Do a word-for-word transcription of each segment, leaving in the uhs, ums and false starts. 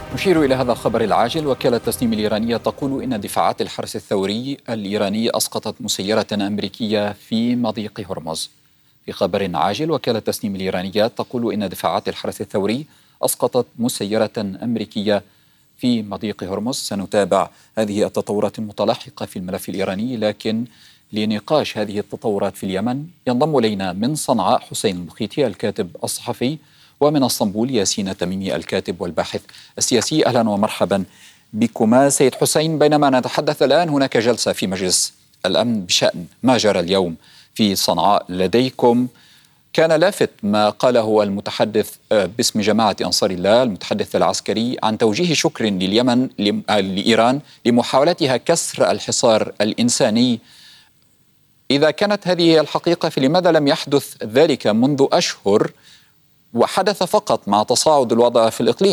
نشير إلى هذا الخبر العاجل. وكالة تسنيم الإيرانية تقول إن دفاعات الحرس الثوري الإيراني أسقطت مسيرة أمريكية في مضيق هرمز. في خبر عاجل، وكالة تسنيم الإيرانية تقول إن دفاعات الحرس الثوري أسقطت مسيرة أمريكية في مضيق هرمز. سنتابع هذه التطورات المتلاحقة في الملف الإيراني، لكن لنقاش هذه التطورات في اليمن ينضم إلينا من صنعاء حسين المخيتي الكاتب الصحفي، ومن اسطنبول ياسين التميمي الكاتب والباحث السياسي. أهلا ومرحبا بكما سيد حسين. بينما نتحدث الآن هناك جلسة في مجلس الأمن بشأن ما جرى اليوم في صنعاء لديكم. كان لافت ما قاله المتحدث باسم جماعة أنصار الله، المتحدث العسكري، عن توجيه شكر لليمن لإيران لمحاولتها كسر الحصار الإنساني. إذا كانت هذه هي الحقيقة، فلماذا لم يحدث ذلك منذ أشهر وحدث فقط مع تصاعد الوضع في الإقليم؟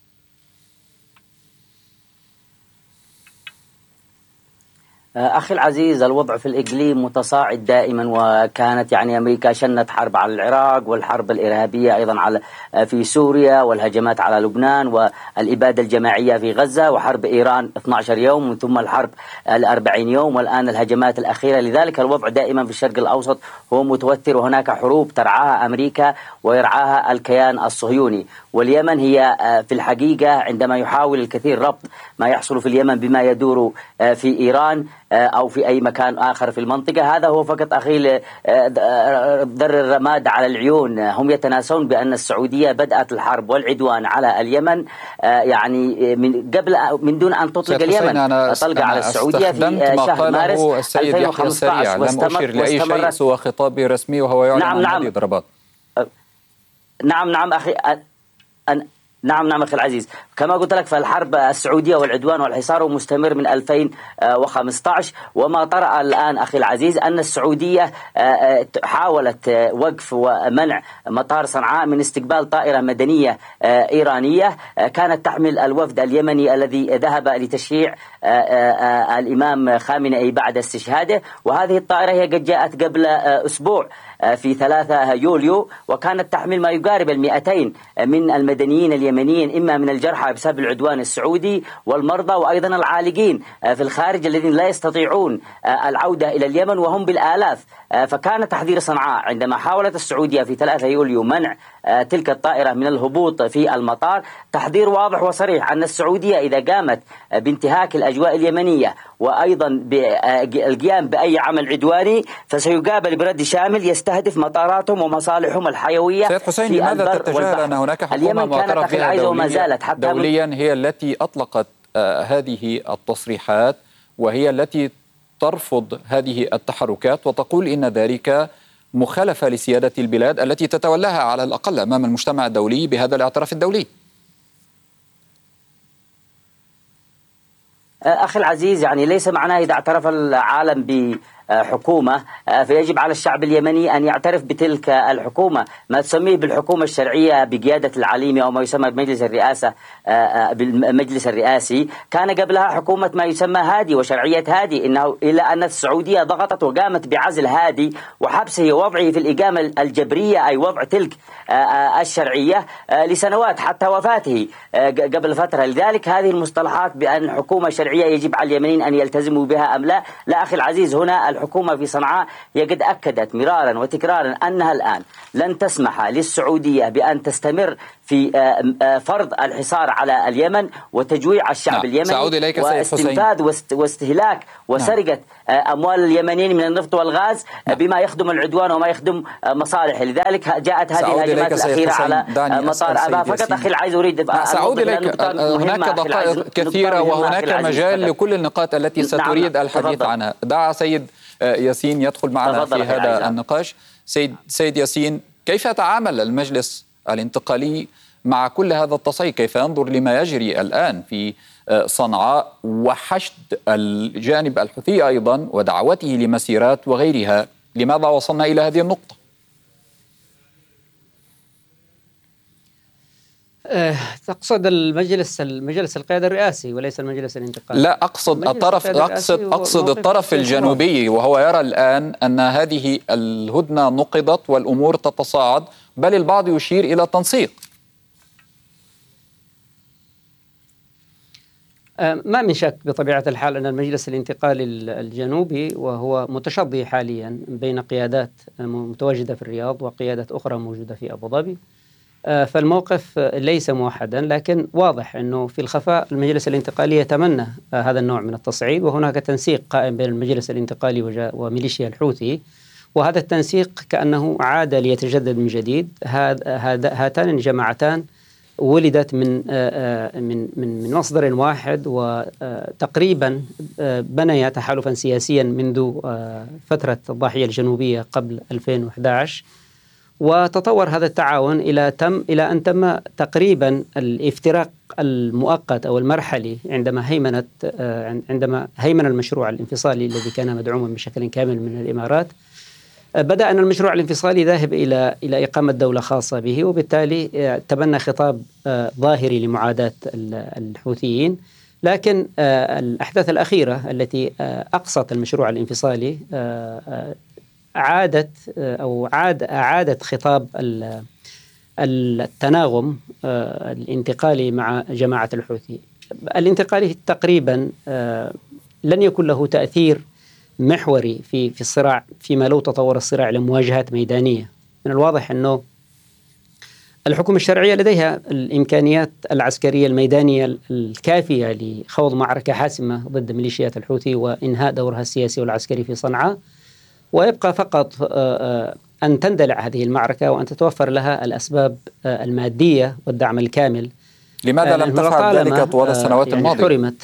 أخي العزيز، الوضع في الإقليم متصاعد دائما، وكانت يعني أمريكا شنت حرب على العراق، والحرب الإرهابية أيضا على في سوريا، والهجمات على لبنان، والإبادة الجماعية في غزة، وحرب إيران اثني عشر يوم، ثم الحرب الأربعين يوم، والآن الهجمات الأخيرة. لذلك الوضع دائما في الشرق الأوسط هو متوتر، وهناك حروب ترعاها أمريكا ويرعاها الكيان الصهيوني. واليمن هي في الحقيقة عندما يحاول الكثير ربط ما يحصل في اليمن بما يدور في إيران أو في أي مكان آخر في المنطقة، هذا هو فقط أخي در الرماد على العيون. هم يتناسون بأن السعودية بدأت الحرب والعدوان على اليمن يعني من قبل من دون أن تطلق اليمن طلقة على السعودية في شهر مارس ألفين وخمسة عشر. لم أشر لأي شيء سوى خطاب رسمي وهو يعلن نعم عن نعم هذه الضربات. نعم نعم أخي أن نعم نعم أخي العزيز، كما قلت لك فالحرب السعودية والعدوان والحصار مستمر من ألفين وخمسة عشر. وما طرأ الآن أخي العزيز أن السعودية حاولت وقف ومنع مطار صنعاء من استقبال طائرة مدنية إيرانية كانت تحمل الوفد اليمني الذي ذهب لتشييع الإمام خامنئي بعد استشهاده. وهذه الطائرة هي قد جاءت قبل أسبوع في ثلاثة يوليو، وكانت تحمل ما يقارب المئتين من المدنيين اليمنيين، إما من الجرحى بسبب العدوان السعودي والمرضى، وأيضا العالقين في الخارج الذين لا يستطيعون العودة إلى اليمن وهم بالآلاف. فكان تحذير صنعاء عندما حاولت السعودية في ثلاثة يوليو منع تلك الطائرة من الهبوط في المطار تحذير واضح وصريح أن السعودية إذا قامت بانتهاك الأجواء اليمنية وأيضا بالقيام بأي عمل عدواني فسيقابل برد شامل يستهدف مطاراتهم ومصالحهم الحيوية. سيد حسين، لماذا تتجاهل أن هناك حكومة معترف بها دوليا, دوليا هي التي أطلقت آه هذه التصريحات، وهي التي ترفض هذه التحركات وتقول إن ذلك مخالفة لسيادة البلاد التي تتولاها على الأقل أمام المجتمع الدولي بهذا الاعتراف الدولي؟ أخي العزيز، يعني ليس معناه إذا اعترف العالم ب حكومة فيجب على الشعب اليمني أن يعترف بتلك الحكومة. ما تسميه بالحكومة الشرعية بقيادة العليمي أو ما يسمى بمجلس الرئاسة بالمجلس الرئاسي، كان قبلها حكومة ما يسمى هادي وشرعية هادي، إنه إلا أن السعودية ضغطت وقامت بعزل هادي وحبسه ووضعه في الإقامة الجبرية، أي وضع تلك الشرعية لسنوات حتى وفاته قبل فترة. لذلك هذه المصطلحات بأن حكومة شرعية يجب على اليمنيين أن يلتزموا بها أم لا، لا أخي العزيز، هنا الحكومة في صنعاء هي قد أكدت مرارا وتكرارا أنها الآن لن تسمح للسعودية بأن تستمر في فرض الحصار على اليمن وتجويع الشعب نعم. اليمني واستنفاذ واستهلاك وسرقة نعم. أموال اليمنيين من النفط والغاز نعم. بما يخدم العدوان وما يخدم مصالح. لذلك جاءت هذه الهجمات الأخيرة على مطار أبا. فقط أخي العزيز أريد سأعود إليك. هناك دقائق كثيرة وهناك مجال لكل النقاط التي ستريد نعم. الحديث تفضل. عنها. دع سيد ياسين يدخل معنا في هذا العزيز. النقاش. سيد سيد ياسين، كيف يتعامل المجلس الانتقالي مع كل هذا التصعيد؟ كيف ينظر لما يجري الآن في صنعاء وحشد الجانب الحوثي أيضا ودعوته لمسيرات وغيرها؟ لماذا وصلنا إلى هذه النقطة؟ تقصد المجلس المجلس القيادة الرئاسي وليس المجلس الانتقالي؟ لا، أقصد الطرف أقصد أقصد الطرف الجنوبي، وهو يرى الآن أن هذه الهدنة نقضت والأمور تتصاعد، بل البعض يشير إلى تنسيق. ما من شك بطبيعة الحال أن المجلس الانتقالي الجنوبي وهو متشظي حاليا بين قيادات متواجدة في الرياض وقيادات أخرى موجودة في أبو ظبي، فالموقف ليس موحدا، لكن واضح أنه في الخفاء المجلس الانتقالي يتمنى هذا النوع من التصعيد، وهناك تنسيق قائم بين المجلس الانتقالي وميليشيا الحوثي، وهذا التنسيق كأنه عاد ليتجدد من جديد. هاتان الجماعتان ولدت من من من من مصدر واحد، وتقريبا بنيا تحالفا سياسيا منذ فترة الضاحية الجنوبية قبل ألفين وأحد عشر، وتطور هذا التعاون إلى تم إلى أن تم تقريبا الافتراق المؤقت أو المرحلي عندما هيمنت عندما هيمن المشروع الانفصالي الذي كان مدعوما بشكل كامل من الإمارات. بدأ أن المشروع الانفصالي ذاهب إلى إلى إقامة دولة خاصة به، وبالتالي تبنى خطاب ظاهري لمعاداة الحوثيين. لكن الأحداث الأخيرة التي أقصت المشروع الانفصالي عادت أو عاد أعادت خطاب التناغم الانتقالي مع جماعة الحوثي. الانتقالي تقريبا لن يكون له تأثير محوري في في الصراع، فيما لو تطور الصراع إلى مواجهات ميدانية. من الواضح أنه الحكومة الشرعية لديها الإمكانيات العسكرية الميدانية الكافية لخوض معركة حاسمة ضد ميليشيات الحوثي وإنهاء دورها السياسي والعسكري في صنعاء، ويبقى فقط أن تندلع هذه المعركة وأن تتوفر لها الأسباب المادية والدعم الكامل. لماذا لم تفعل ذلك طوال السنوات يعني الماضية؟ حرمت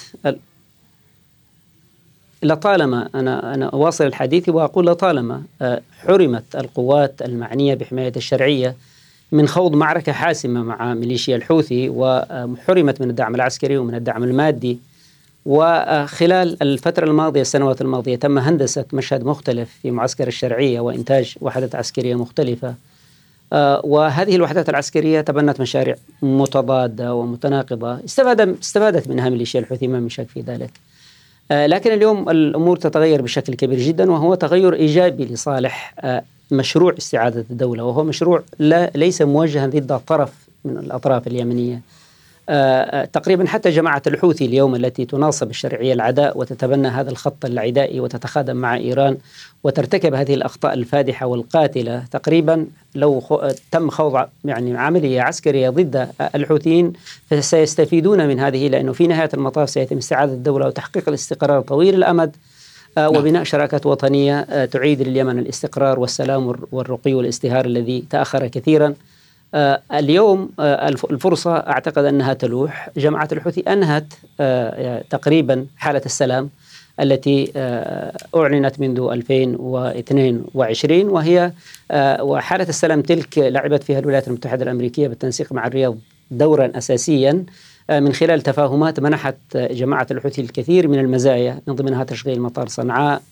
لطالما أنا أنا أواصل الحديث وأقول لطالما حرمت القوات المعنية بحماية الشرعية من خوض معركة حاسمة مع ميليشيا الحوثي، وحرمت من الدعم العسكري ومن الدعم المادي. وخلال الفترة الماضية السنوات الماضية تم هندسة مشهد مختلف في معسكر الشرعية وإنتاج وحدات عسكرية مختلفة، وهذه الوحدات العسكرية تبنت مشاريع متضادة ومتناقضة استفاد استفادت منها ميليشيا الحوثي، ما من شك في ذلك. لكن اليوم الأمور تتغير بشكل كبير جدا، وهو تغير إيجابي لصالح مشروع استعادة الدولة، وهو مشروع لا ليس موجها ضد طرف من الأطراف اليمنية. تقريبا حتى جماعة الحوثي اليوم التي تناصب الشرعية العداء وتتبنى هذا الخط العدائي وتتخادم مع إيران وترتكب هذه الأخطاء الفادحة والقاتلة، تقريبا لو تم خوض يعني عملية عسكرية ضد الحوثيين فسيستفيدون من هذه، لأنه في نهاية المطاف سيتم استعادة الدولة وتحقيق الاستقرار طويل الأمد وبناء شراكات وطنية تعيد لليمن الاستقرار والسلام والرقي والازدهار الذي تأخر كثيرا. آه اليوم آه الفرصة أعتقد أنها تلوح. جماعة الحوثي أنهت آه تقريبا حالة السلام التي آه أعلنت منذ ألفين واثنين وعشرين، وهي آه وحالة السلام تلك لعبت فيها الولايات المتحدة الأمريكية بالتنسيق مع الرياض دورا أساسيا من خلال تفاهمات منحت جماعة الحوثي الكثير من المزايا، من ضمنها تشغيل مطار صنعاء،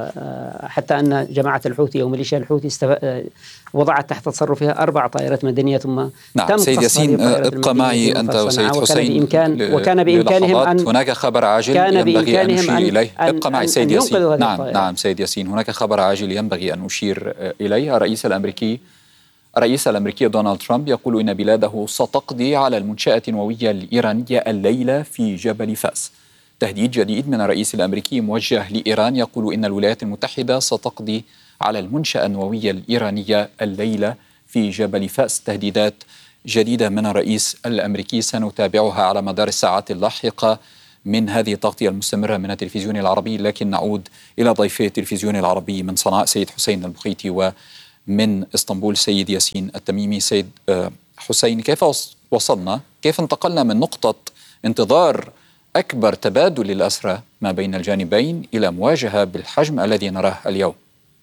حتى أن جماعة الحوثي أو ميليشيا الحوثي استف... وضعت تحت تصرفها أربع طائرات مدنية، ثم نعم. تم سيد ياسين ابقى معي أنت وسيد حسين، وكان بإمكان وكان بإمكانهم أن هناك خبر عاجل ينبغي أن نشير إليه. ابقى معي سيد ياسين. نعم نعم سيد ياسين، هناك خبر عاجل ينبغي أن نشير إليه. الرئيس الأمريكي الرئيس الأمريكي دونالد ترامب يقول إن بلاده ستقضي على المنشأة النووية الإيرانية الليلة في جبل فاس. تهديد جديد من الرئيس الأمريكي موجه لإيران يقول إن الولايات المتحدة ستقضي على المنشأة النووية الإيرانية الليلة في جبل فاس. تهديدات جديدة من الرئيس الأمريكي سنتابعها على مدار الساعات اللاحقة من هذه التغطية المستمرة من التلفزيون العربي. لكن نعود إلى ضيفي التلفزيون العربي من صنعاء سيد حسين البخيتي، و من اسطنبول سيد ياسين التميمي. سيد حسين، كيف وصلنا كيف انتقلنا من نقطة انتظار أكبر تبادل للأسرى ما بين الجانبين إلى مواجهة بالحجم الذي نراه اليوم؟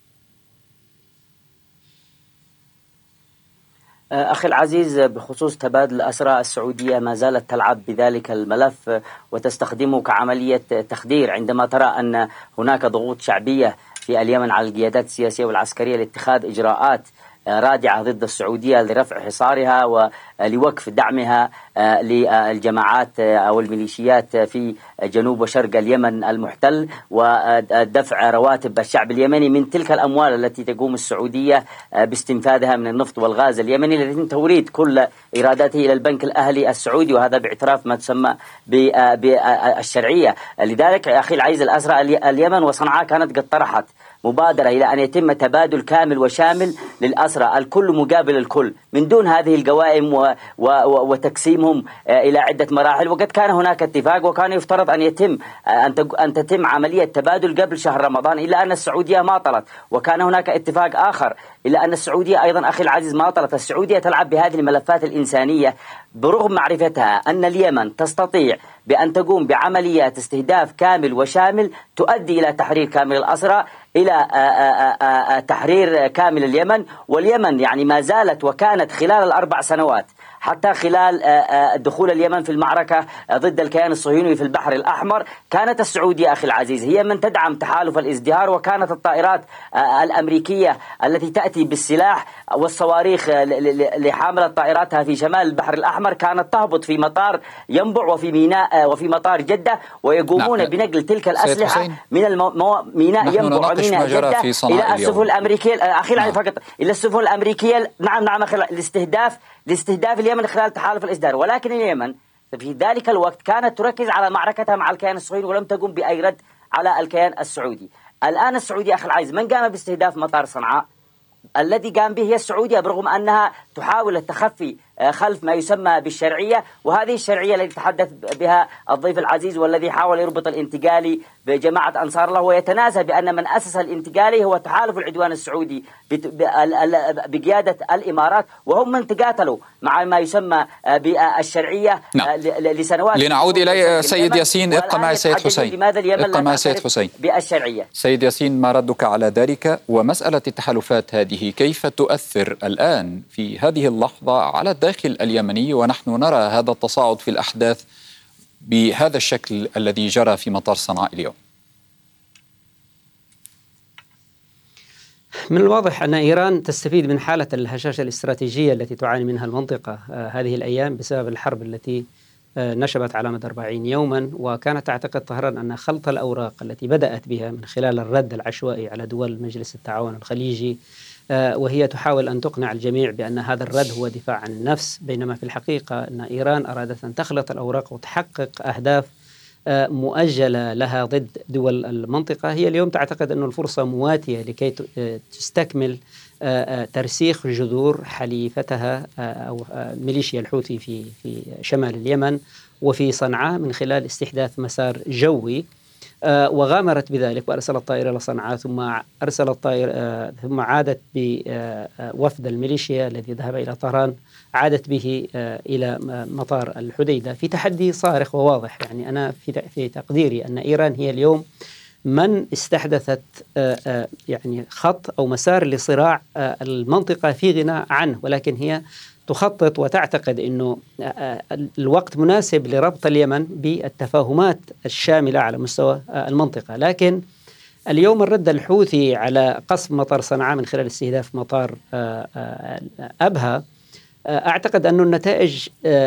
أخي العزيز، بخصوص تبادل الأسرى، السعودية ما زالت تلعب بذلك الملف وتستخدمه كعملية تخدير، عندما ترى أن هناك ضغوط شعبية في اليمن على القيادات السياسية والعسكرية لاتخاذ إجراءات رادعة ضد السعودية لرفع حصارها ولوقف دعمها للجماعات أو الميليشيات في جنوب وشرق اليمن المحتل، ودفع رواتب الشعب اليمني من تلك الأموال التي تقوم السعودية باستنفاذها من النفط والغاز اليمني الذي توريد كل إيراداته إلى البنك الأهلي السعودي، وهذا باعتراف ما تسمى بالشرعية. لذلك أخي العزيز، الأسرى اليمن وصنعاء كانت قد طرحت مبادرة إلى أن يتم تبادل كامل وشامل للأسرى، الكل مقابل الكل، من دون هذه القوائم و و وتقسيمهم إلى عدة مراحل. وقد كان هناك اتفاق، وكان يفترض أن يتم أن تتم عملية تبادل قبل شهر رمضان، إلا أن السعودية ما طلت. وكان هناك اتفاق آخر، إلا أن السعودية أيضا أخي العزيز ما طلت. السعودية تلعب بهذه الملفات الإنسانية برغم معرفتها أن اليمن تستطيع بأن تقوم بعمليات استهداف كامل وشامل تؤدي إلى تحرير كامل الأسرى، إلى تحرير كامل اليمن. واليمن يعني ما زالت وكانت خلال الأربع سنوات حتى خلال دخول اليمن في المعركة ضد الكيان الصهيوني في البحر الأحمر، كانت السعودية أخي العزيز هي من تدعم تحالف الازدهار، وكانت الطائرات الأمريكية التي تأتي بالسلاح والصواريخ لحاملة طائراتها في شمال البحر الأحمر كانت تهبط في مطار ينبع وفي ميناء وفي مطار جدة، ويقومون نعم. بنقل تلك الأسلحة من المو... ميناء ينبع وميناء جدة إلى السفن الأمريكية أخي نعم. فقط إلى السفن الأمريكية. نعم نعم أخي، الاستهداف لاستهداف اليمن خلال تحالف الإصدار. ولكن اليمن في ذلك الوقت كانت تركز على معركتها مع الكيان الصهيوني ولم تقم بأي رد على الكيان السعودي. الآن السعودية أخي العزيز من قام باستهداف مطار صنعاء؟ الذي قام به هي السعودية، برغم أنها تحاول التخفي خلف ما يسمى بالشرعية، وهذه الشرعية التي تحدث بها الضيف العزيز والذي حاول يربط الانتقالي بجماعة أنصار الله، ويتناسى بأن من أسس الانتقالي هو تحالف العدوان السعودي بقيادة الإمارات، وهم من تقاتلوا مع ما يسمى بالشرعية نعم. لسنوات. لنعود إلى سيد ياسين، ابقى معي سيد حسين، لماذا اليمن ابقى معي سيد حسين بالشرعية. سيد ياسين، ما ردك على ذلك؟ ومسألة التحالفات هذه كيف تؤثر الآن في هذه اللحظة على الداخل اليمني، ونحن نرى هذا التصاعد في الأحداث بهذا الشكل الذي جرى في مطار صنعاء اليوم؟ من الواضح أن إيران تستفيد من حالة الهشاشة الاستراتيجية التي تعاني منها المنطقة هذه الأيام بسبب الحرب التي نشبت على مدى أربعين يوما، وكانت تعتقد طهران أن خلط الأوراق التي بدأت بها من خلال الرد العشوائي على دول مجلس التعاون الخليجي، وهي تحاول أن تقنع الجميع بأن هذا الرد هو دفاع عن النفس، بينما في الحقيقة أن إيران أرادت أن تخلط الأوراق وتحقق أهداف مؤجلة لها ضد دول المنطقة. هي اليوم تعتقد أن الفرصة مواتية لكي تستكمل ترسيخ جذور حليفتها أو ميليشيا الحوثي في في شمال اليمن وفي صنعاء من خلال استحداث مسار جوي، وغامرت بذلك وأرسلت طائرة إلى صنعاء، ثم أرسلت طائرة ثم عادت بوفد الميليشيا الذي ذهب إلى طهران، عادت به إلى مطار الحديدة في تحدي صارخ وواضح. يعني أنا في في تقديري أن إيران هي اليوم من استحدثت يعني خط أو مسار لصراع المنطقة في غنى عنه، ولكن هي تخطط وتعتقد أنه الوقت مناسب لربط اليمن بالتفاهمات الشاملة على مستوى المنطقة. لكن اليوم الرد الحوثي على قصف مطار صنعاء من خلال استهداف مطار أبها، أعتقد أن النتائج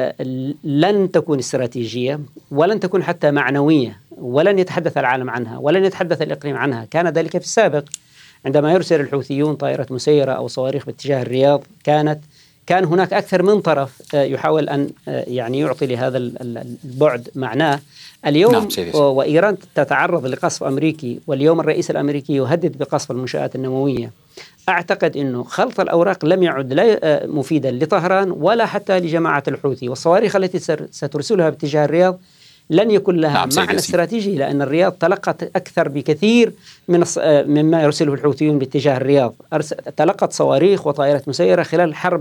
لن تكون استراتيجية ولن تكون حتى معنوية، ولن يتحدث العالم عنها ولن يتحدث الإقليم عنها. كان ذلك في السابق عندما يرسل الحوثيون طائرة مسيرة أو صواريخ باتجاه الرياض، كانت كان هناك أكثر من طرف يحاول أن يعني يعطي لهذا البعد معناه. اليوم نعم وإيران تتعرض لقصف أمريكي، واليوم الرئيس الأمريكي يهدد بقصف المنشآت النووية. أعتقد أنه خلط الأوراق لم يعد لا مفيدا لطهران ولا حتى لجماعة الحوثي، والصواريخ التي سترسلها باتجاه الرياض لن يكون لها نعم معنى استراتيجي، لأن الرياض تلقت أكثر بكثير من مما يرسله الحوثيون باتجاه الرياض. تلقت صواريخ وطائرات مسيرة خلال الحرب